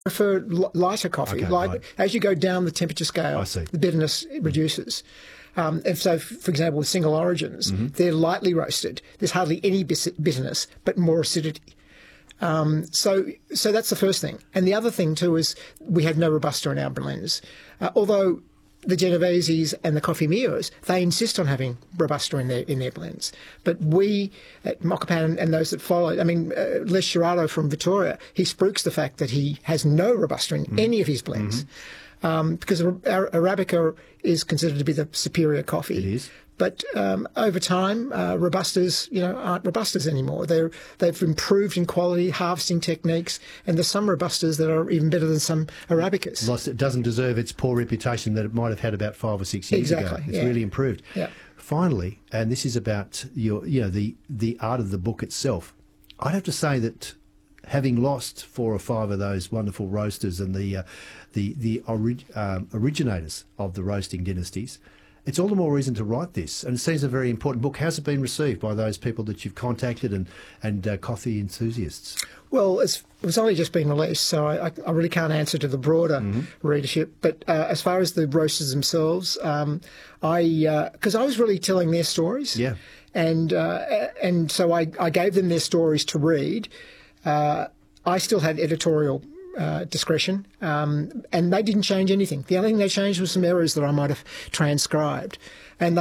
prefer lighter coffee. Okay, right. As you go down the temperature scale, I see. the bitterness reduces. And so, for example, with single origins, they're lightly roasted. There's hardly any bitterness, but more acidity. So that's the first thing. And the other thing, too, is we have no Robusta in our blends. Although the Genoveses and the Coffee Mios, they insist on having Robusta in their blends. But we at Mokapan and those that follow, I mean, Les Gerardo from Victoria, he spooks the fact that he has no Robusta in any of his blends. Because Arabica is considered to be the superior coffee. It is. But over time, Robustas, aren't Robustas anymore. They've improved in quality, harvesting techniques, and there's some Robustas that are even better than some Arabicas. It doesn't deserve its poor reputation that it might have had about 5 or 6 years ago. It's really improved. Yeah. Finally, and this is about the art of the book itself. I'd have to say that having lost 4 or 5 of those wonderful roasters and the originators of the roasting dynasties, it's all the more reason to write this. And it seems a very important book. How's it been received by those people that you've contacted and coffee enthusiasts? Well, it's only just been released, so I really can't answer to the broader readership. But as far as the roasters themselves, because I was really telling their stories. Yeah. And so I gave them their stories to read. I still had editorial discretion, and they didn't change anything. The only thing they changed was some errors that I might have transcribed. And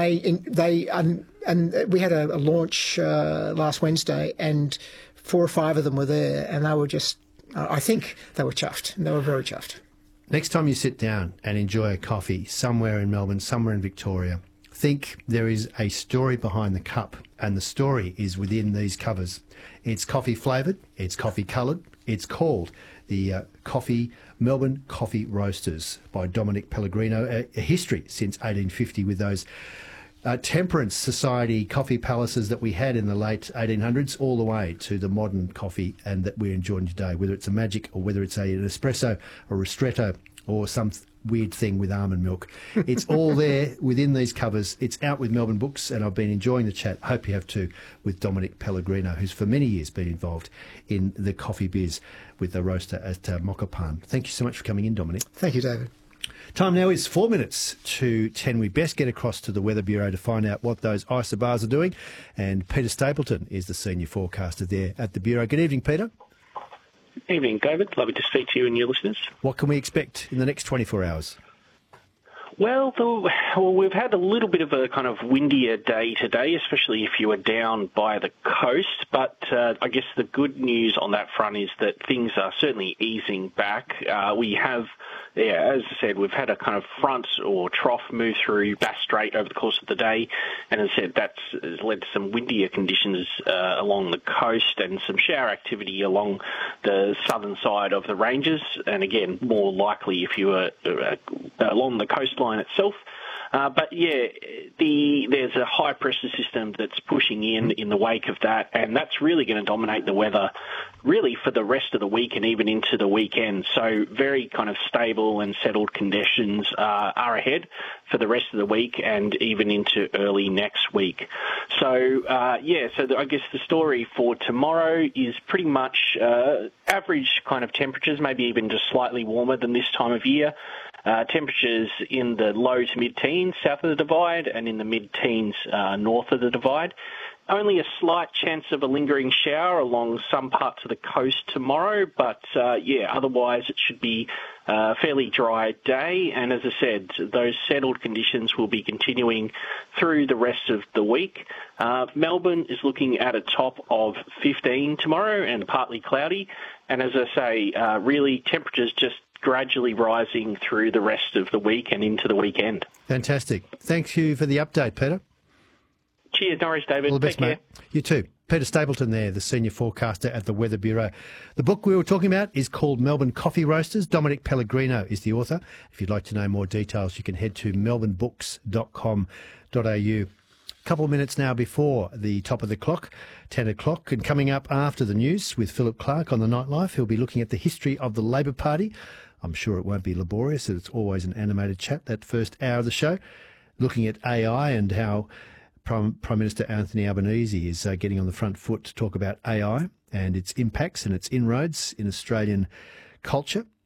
and we had a launch last Wednesday, and 4 or 5 of them were there, and they were just, I think they were chuffed. They were very chuffed. Next time you sit down and enjoy a coffee somewhere in Melbourne, somewhere in Victoria, think there is a story behind the cup, and the story is within these covers. It's coffee flavoured, it's coffee coloured, it's called the Melbourne Coffee Roasters by Dominic Pellegrino, a history since 1850 with those temperance society coffee palaces that we had in the late 1800s, all the way to the modern coffee and that we're enjoying today, whether it's a magic or whether it's an espresso, a ristretto, or some weird thing with almond milk. It's all there within these covers. It's out with Melbourne Books, and I've been enjoying the chat. Hope you have too, with Dominic Pellegrino, who's for many years been involved in the coffee biz with the roaster at Mokapan. Thank you so much for coming in, Dominic. Thank you, David. Time now is 4 minutes to 10. We best get across to the Weather Bureau to find out what those isobars are doing. And Peter Stapleton is the senior forecaster there at the Bureau. Good evening, Peter. Evening, David. Lovely to speak to you and your listeners. What can we expect in the next 24 hours? Well, we've had a little bit of a kind of windier day today, especially if you were down by the coast. But I guess the good news on that front is that things are certainly easing back. We have, as I said, we've had a kind of front or trough move through Bass Strait over the course of the day. And as I said, that's led to some windier conditions along the coast and some shower activity along the southern side of the ranges. And again, more likely if you were along the coastline itself. But yeah, there's a high pressure system that's pushing in the wake of that, and that's really going to dominate the weather really for the rest of the week and even into the weekend. So very kind of stable and settled conditions are ahead for the rest of the week and even into early next week. So I guess the story for tomorrow is pretty much average kind of temperatures, maybe even just slightly warmer than this time of year. Temperatures in the low to mid-teens south of the Divide and in the mid-teens north of the Divide. Only a slight chance of a lingering shower along some parts of the coast tomorrow, but otherwise it should be a fairly dry day. And as I said, those settled conditions will be continuing through the rest of the week. Melbourne is looking at a top of 15 tomorrow and partly cloudy. And as I say, really temperatures just gradually rising through the rest of the week and into the weekend. Fantastic. Thank you for the update, Peter. Cheers, Norris, David. All the best, Take mate. care. You too. Peter Stapleton there, the senior forecaster at the Weather Bureau. The book we were talking about is called Melbourne Coffee Roasters. Dominic Pellegrino is the author. If you'd like to know more details, you can head to melbournebooks.com.au. A couple of minutes now before the top of the clock, 10 o'clock, and coming up after the news with Philip Clark on the Nightlife. He'll be looking at the history of the Labor Party. I'm sure it won't be laborious. It's always an animated chat, that first hour of the show, looking at AI and how Prime Minister Anthony Albanese is getting on the front foot to talk about AI and its impacts and its inroads in Australian culture